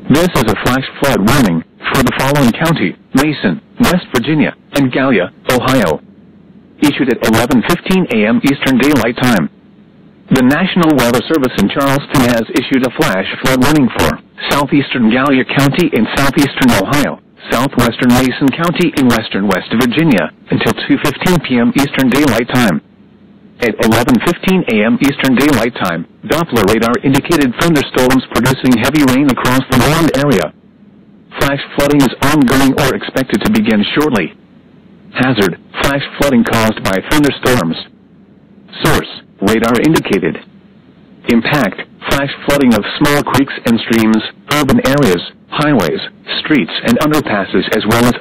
This is a flash flood warning for the following county: Mason, West Virginia, and Gallia, Ohio. Issued at 11:15 a.m. Eastern Daylight Time. The National Weather Service in Charleston has issued a flash flood warning for southeastern Gallia County in southeastern Ohio, southwestern Mason County in western West Virginia, until 2:15 p.m. Eastern Daylight Time. At 11:15 a.m. Eastern Daylight Time, Doppler radar indicated thunderstorms producing heavy rain across the warned area. Flash flooding is ongoing or expected to begin shortly. Hazard: flash flooding caused by thunderstorms. Source: radar indicated. Impact: flash flooding of small creeks and streams, urban areas, highways, streets and underpasses, as well as